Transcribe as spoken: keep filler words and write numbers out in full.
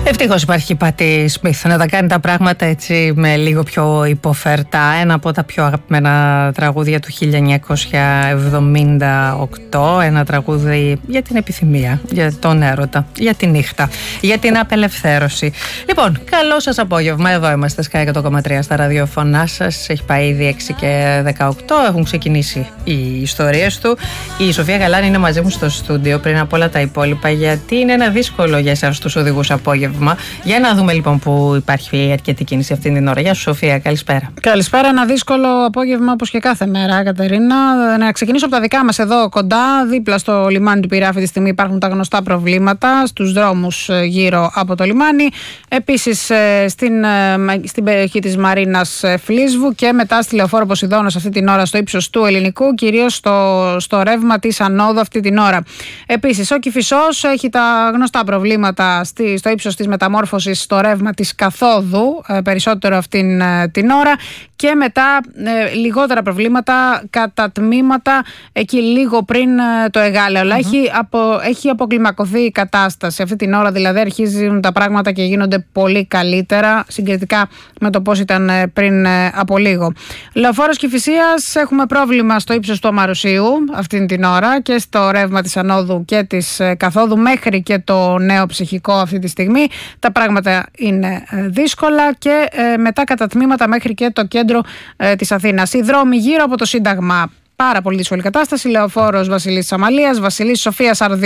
Ευτυχώς υπάρχει η Πάτη Σμιθ να τα κάνει τα πράγματα έτσι με λίγο πιο υποφέρτα. Ένα από τα πιο αγαπημένα τραγούδια του χίλια εννιακόσια εβδομήντα οκτώ. Ένα τραγούδι για την επιθυμία, για τον έρωτα, για τη νύχτα, για την απελευθέρωση. Λοιπόν, καλό σας απόγευμα. Εδώ είμαστε Sky εκατό κόμμα τρία στα ραδιοφωνά σας. Έχει πάει ήδη έξι και δεκαοκτώ. Έχουν ξεκινήσει οι ιστορίες του. Η Σοφία Γαλάνη είναι μαζί μου στο στούντιο πριν από όλα τα υπόλοιπα, γιατί είναι ένα δύσκολο για εσάς τους οδηγούς απόγευμα. Για να δούμε λοιπόν που υπάρχει αρκετή κίνηση αυτή την ώρα. Γεια σου, Σοφία, καλησπέρα. Καλησπέρα, ένα δύσκολο απόγευμα όπως και κάθε μέρα, Κατερίνα. Να ξεκινήσω από τα δικά μας εδώ κοντά, δίπλα στο λιμάνι του Πειραιά. Αυτή τη στιγμή υπάρχουν τα γνωστά προβλήματα στους δρόμους γύρω από το λιμάνι. Επίσης στην, στην περιοχή της Μαρίνας Φλίσβου και μετά στη Λεωφόρο Ποσειδώνος αυτή την ώρα στο ύψος του Ελληνικού, κυρίως στο, στο ρεύμα της Ανόδου αυτή την ώρα. Επίσης, ο Κηφισός έχει τα γνωστά προβλήματα στη, στο ύψος της μεταμόρφωσης στο ρεύμα της καθόδου, περισσότερο αυτήν την ώρα, και μετά ε, λιγότερα προβλήματα κατά τμήματα εκεί λίγο πριν το Εγάλεο. Αλλά mm-hmm. έχει, απο, έχει αποκλιμακωθεί η κατάσταση αυτή την ώρα, δηλαδή αρχίζουν τα πράγματα και γίνονται πολύ καλύτερα συγκριτικά με το πώς ήταν πριν ε, από λίγο. Λεωφόρος Κηφισίας, έχουμε πρόβλημα στο ύψος του Αμαρουσίου αυτή την ώρα και στο ρεύμα της Ανόδου και της ε, καθόδου μέχρι και το Νέο Ψυχικό αυτή τη στιγμή. Τα πράγματα είναι ε, δύσκολα και ε, μετά κατά τμήματα μέχρι και το κέντρο ε, της Αθήνας. Οι δρόμοι γύρω από το Σύνταγμα, πάρα πολύ δύσκολη κατάσταση. Λεωφόρος Βασιλής Αμαλίας, Βασιλής Σοφίας Αρδινού.